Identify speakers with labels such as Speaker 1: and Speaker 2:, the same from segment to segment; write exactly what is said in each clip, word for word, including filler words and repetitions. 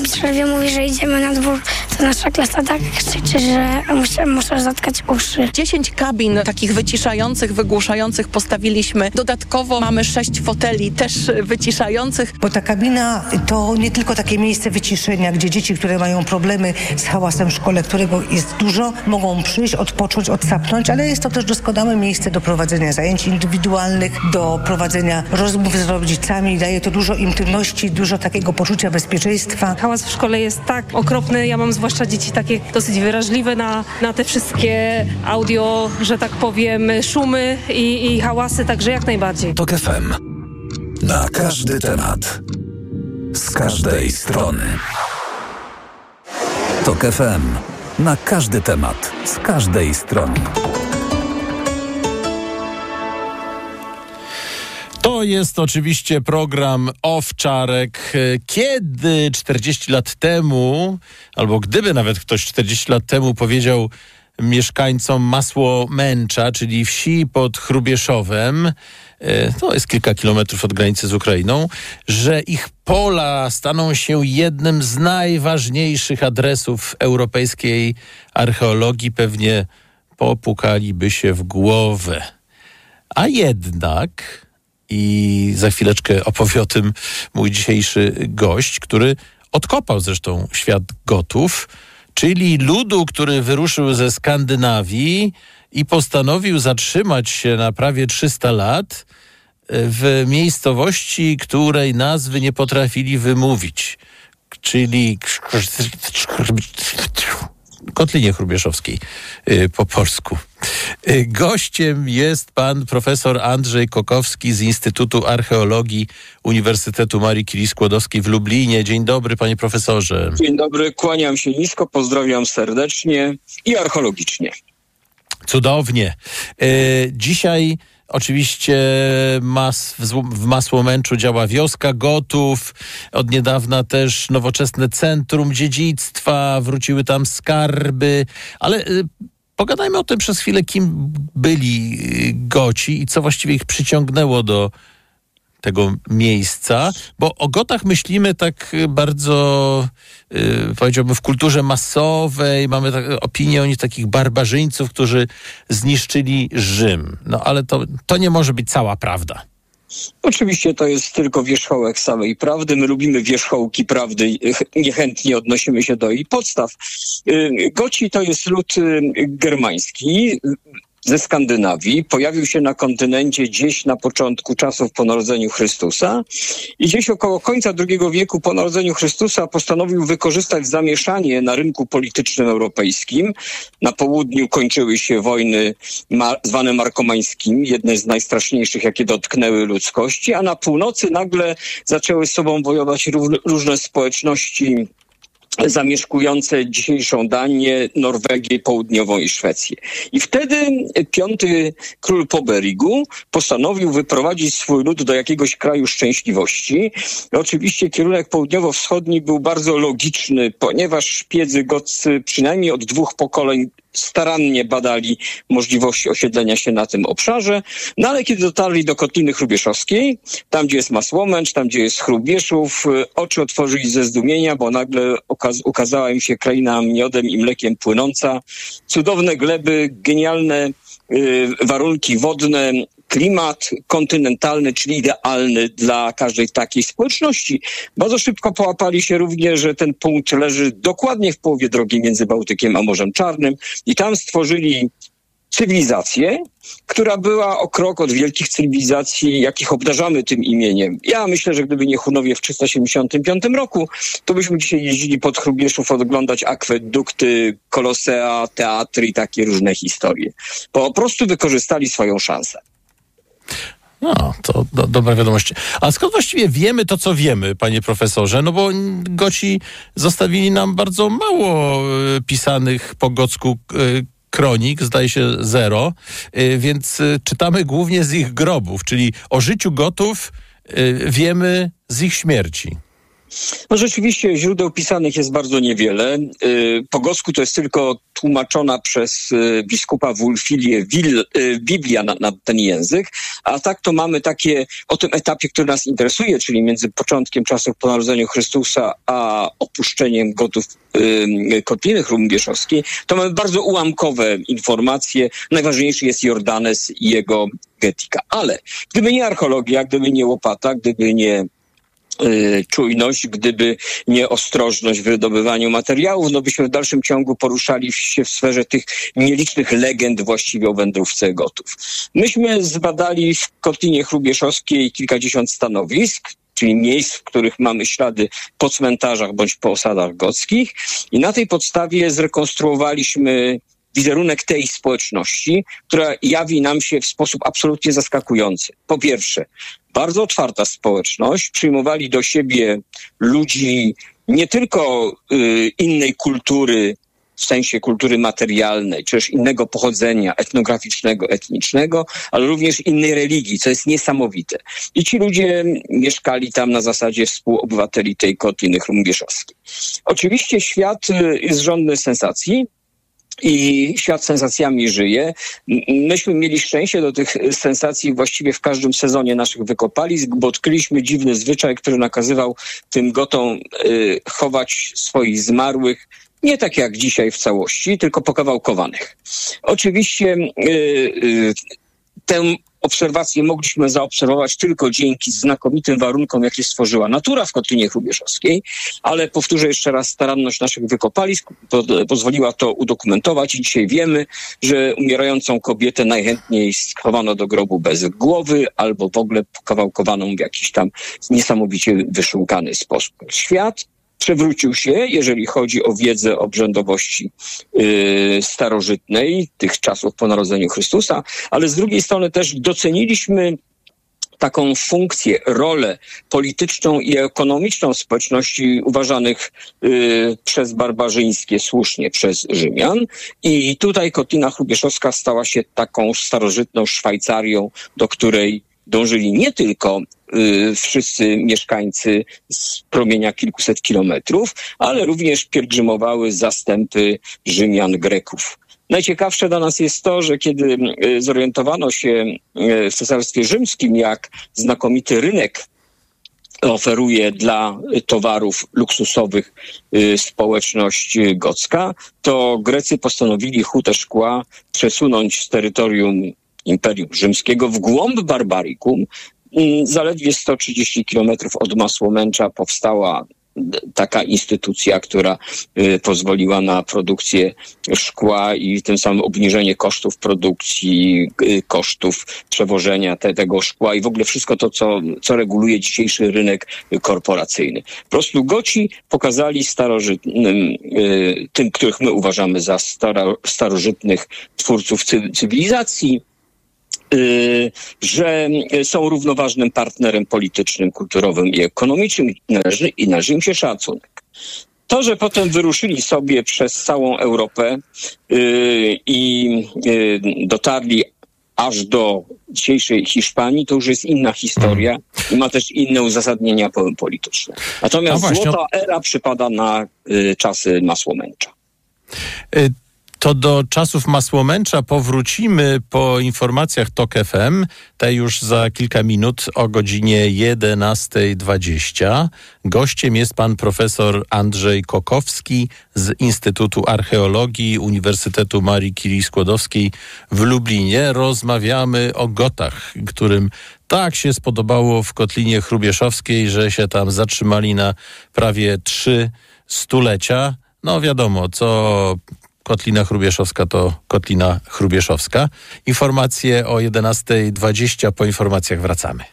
Speaker 1: W przerwie mówi, że idziemy na dwór, to nasza klasa tak krzyczy, że muszę, muszę zatkać uszy.
Speaker 2: dziesięć kabin takich wyciszających, wygłuszających postawiliśmy. Dodatkowo mamy sześć foteli też wyciszających.
Speaker 3: Bo ta kabina to nie tylko takie miejsce wyciszenia, gdzie dzieci, które mają problemy z hałasem w szkole, którego jest dużo, mogą przyjść, odpocząć, odsapnąć, ale jest to też doskonałe miejsce do prowadzenia zajęć indywidualnych, do prowadzenia rozmów z rodzicami. Daje to dużo intymności, dużo takiego poczucia bezpieczeństwa.
Speaker 4: Hałas w szkole jest tak okropny. Ja mam zwłaszcza dzieci takie dosyć wrażliwe na, na te wszystkie audio, że tak powiem, szumy i, i hałasy, także jak najbardziej.
Speaker 5: Tok F M. Na każdy temat. Z każdej strony. Tok F M. Na każdy temat. Z każdej strony.
Speaker 6: To jest oczywiście program Owczarek. Kiedy czterdzieści lat temu, albo gdyby nawet ktoś czterdzieści lat temu powiedział mieszkańcom Masłomęcza, czyli wsi pod Hrubieszowem, to jest kilka kilometrów od granicy z Ukrainą, że ich pola staną się jednym z najważniejszych adresów europejskiej archeologii, pewnie popukaliby się w głowę. A jednak... I za chwileczkę opowie o tym mój dzisiejszy gość, który odkopał zresztą świat Gotów, czyli ludu, który wyruszył ze Skandynawii i postanowił zatrzymać się na prawie trzysta lat w miejscowości, której nazwy nie potrafili wymówić, czyli Kotlinie Hrubieszowskiej po polsku. Gościem jest pan profesor Andrzej Kokowski z Instytutu Archeologii Uniwersytetu Marii Curie-Skłodowskiej w Lublinie. Dzień dobry, panie profesorze.
Speaker 7: Dzień dobry, kłaniam się nisko, pozdrawiam serdecznie i archeologicznie.
Speaker 6: Cudownie. E, dzisiaj oczywiście mas, w Masłomęczu działa wioska Gotów, od niedawna też nowoczesne centrum dziedzictwa, wróciły tam skarby, ale y, pogadajmy o tym przez chwilę, kim byli Goci i co właściwie ich przyciągnęło do tego miejsca, bo o Gotach myślimy tak bardzo, yy, powiedziałbym, w kulturze masowej, mamy tak, opinię o nich takich barbarzyńców, którzy zniszczyli Rzym. No ale to, to nie może być cała prawda.
Speaker 7: Oczywiście to jest tylko wierzchołek samej prawdy. My lubimy wierzchołki prawdy, niechętnie odnosimy się do jej podstaw. Goci to jest lud germański ze Skandynawii. Pojawił się na kontynencie gdzieś na początku czasów po narodzeniu Chrystusa i gdzieś około końca drugiego wieku po narodzeniu Chrystusa postanowił wykorzystać zamieszanie na rynku politycznym europejskim. Na południu kończyły się wojny ma- zwane markomańskimi, jedne z najstraszniejszych, jakie dotknęły ludzkości, a na północy nagle zaczęły z sobą wojować ró- różne społeczności zamieszkujące dzisiejszą Danię, Norwegię Południową i Szwecję. I wtedy piąty król Poberigu postanowił wyprowadzić swój lud do jakiegoś kraju szczęśliwości. I oczywiście kierunek południowo-wschodni był bardzo logiczny, ponieważ szpiedzy goccy przynajmniej od dwóch pokoleń starannie badali możliwości osiedlenia się na tym obszarze. No ale kiedy dotarli do Kotliny Hrubieszowskiej, tam gdzie jest Masłomęcz, tam gdzie jest Hrubieszów, oczy otworzyli ze zdumienia, bo nagle okaz- ukazała im się kraina miodem i mlekiem płynąca. Cudowne gleby, genialne y, warunki wodne, klimat kontynentalny, czyli idealny dla każdej takiej społeczności. Bardzo szybko połapali się również, że ten punkt leży dokładnie w połowie drogi między Bałtykiem a Morzem Czarnym i tam stworzyli cywilizację, która była o krok od wielkich cywilizacji, jakich obdarzamy tym imieniem. Ja myślę, że gdyby nie Hunowie w trzysta siedemdziesiątym piątym roku, to byśmy dzisiaj jeździli pod Hrubieszów oglądać akwedukty, kolosea, teatry i takie różne historie. Po prostu wykorzystali swoją szansę.
Speaker 6: No, to do, dobra wiadomość. A skąd właściwie wiemy to, co wiemy, panie profesorze? No bo Goci zostawili nam bardzo mało y, pisanych po gocku y, kronik, zdaje się zero, y, więc y, czytamy głównie z ich grobów, czyli o życiu Gotów y, wiemy z ich śmierci.
Speaker 7: No rzeczywiście źródeł pisanych jest bardzo niewiele. Po gocku to jest tylko tłumaczona przez biskupa Wulfilię Biblia na, na ten język, a tak to mamy takie o tym etapie, który nas interesuje, czyli między początkiem czasów po narodzeniu Chrystusa a opuszczeniem gotów y, Kotliny Chrubieszowskiej, to mamy bardzo ułamkowe informacje. Najważniejszy jest Jordanes i jego Getika. Ale gdyby nie archeologia, gdyby nie łopata, gdyby nie czujność, gdyby nie ostrożność w wydobywaniu materiałów, no byśmy w dalszym ciągu poruszali się w sferze tych nielicznych legend właściwie o wędrówce gotów. Myśmy zbadali w Kotlinie Chrubieszowskiej kilkadziesiąt stanowisk, czyli miejsc, w których mamy ślady po cmentarzach bądź po osadach gockich i na tej podstawie zrekonstruowaliśmy wizerunek tej społeczności, która jawi nam się w sposób absolutnie zaskakujący. Po pierwsze, bardzo otwarta społeczność, przyjmowali do siebie ludzi nie tylko y, innej kultury, w sensie kultury materialnej, czy też innego pochodzenia etnograficznego, etnicznego, ale również innej religii, co jest niesamowite. I ci ludzie mieszkali tam na zasadzie współobywateli tej Kotliny Chrubieszowskiej. Oczywiście świat jest żądny sensacji, i świat sensacjami żyje. Myśmy mieli szczęście do tych sensacji właściwie w każdym sezonie naszych wykopalisk, bo odkryliśmy dziwny zwyczaj, który nakazywał tym gotom y, chować swoich zmarłych nie tak jak dzisiaj w całości, tylko pokawałkowanych. Oczywiście y, y, tę obserwacje mogliśmy zaobserwować tylko dzięki znakomitym warunkom, jakie stworzyła natura w Kotlinie Chrubieszowskiej, ale powtórzę jeszcze raz, staranność naszych wykopalisk po, pozwoliła to udokumentować i dzisiaj wiemy, że umierającą kobietę najchętniej schowano do grobu bez głowy albo w ogóle pokawałkowaną w jakiś tam niesamowicie wyszukany sposób. Świat przewrócił się, jeżeli chodzi o wiedzę obrzędowości yy, starożytnej, tych czasów po narodzeniu Chrystusa, ale z drugiej strony też doceniliśmy taką funkcję, rolę polityczną i ekonomiczną społeczności uważanych yy, przez barbarzyńskie słusznie przez Rzymian. I tutaj Kotlina Chrubieszowska stała się taką starożytną Szwajcarią, do której dążyli nie tylko y, wszyscy mieszkańcy z promienia kilkuset kilometrów, ale również pielgrzymowały zastępy Rzymian, Greków. Najciekawsze dla nas jest to, że kiedy y, zorientowano się y, w Cesarstwie Rzymskim, jak znakomity rynek oferuje dla towarów luksusowych y, społeczność gocka, to Grecy postanowili hutę szkła przesunąć z terytorium Imperium Rzymskiego w głąb Barbarikum. Zaledwie sto trzydzieści kilometrów od Masłomęcza powstała taka instytucja, która y, pozwoliła na produkcję szkła i tym samym obniżenie kosztów produkcji, y, kosztów przewożenia te, tego szkła i w ogóle wszystko to, co, co reguluje dzisiejszy rynek korporacyjny. Po prostu Goci pokazali starożytnym, y, tym, których my uważamy za staro, starożytnych twórców cy, cywilizacji, że są równoważnym partnerem politycznym, kulturowym i ekonomicznym i należy, i należy im się szacunek. To, że potem wyruszyli sobie przez całą Europę yy, i yy, dotarli aż do dzisiejszej Hiszpanii, to już jest inna historia i ma też inne uzasadnienia polityczne. Natomiast no złota era przypada na yy, czasy Masłomęcza.
Speaker 6: Y- To do czasów Masłomęcza powrócimy po informacjach TOK F M, te już za kilka minut o godzinie jedenasta dwadzieścia. Gościem jest pan profesor Andrzej Kokowski z Instytutu Archeologii Uniwersytetu Marii Curie Skłodowskiej w Lublinie. Rozmawiamy o gotach, którym tak się spodobało w Kotlinie Chrubieszowskiej, że się tam zatrzymali na prawie trzy stulecia. No wiadomo, co... Kotlina Chrubieszowska to Kotlina Chrubieszowska. Informacje o jedenasta dwadzieścia. Po informacjach wracamy.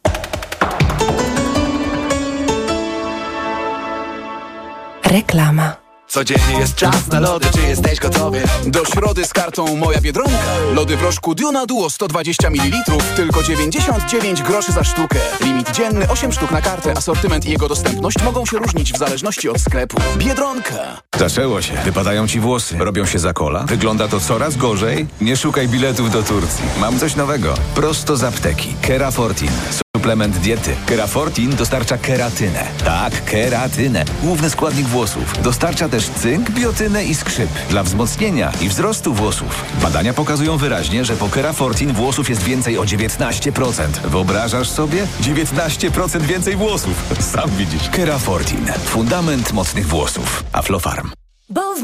Speaker 8: Reklama.
Speaker 9: Codziennie jest czas na lody, czy jesteś gotowy? Do środy z kartą Moja Biedronka. Lody w rożku Duna Duo sto dwadzieścia mililitrów, tylko dziewięćdziesiąt dziewięć groszy za sztukę. Limit dzienny osiem sztuk na kartę. Asortyment i jego dostępność mogą się różnić w zależności od sklepu. Biedronka.
Speaker 10: Zaczęło się. Wypadają ci włosy. Robią się za kola. Wygląda to coraz gorzej. Nie szukaj biletów do Turcji. Mam coś nowego. Prosto z apteki. Kerafortin. suplement diety. Kerafortin dostarcza keratynę. Tak, keratynę. Główny składnik włosów. Dostarcza też cynk, biotynę i skrzyp dla wzmocnienia i wzrostu włosów. Badania pokazują wyraźnie, że po Kerafortin włosów jest więcej o dziewiętnaście procent. Wyobrażasz sobie? dziewiętnaście procent więcej włosów. Sam widzisz. Kerafortin. Fundament mocnych włosów. Aflofarm.
Speaker 8: Bo w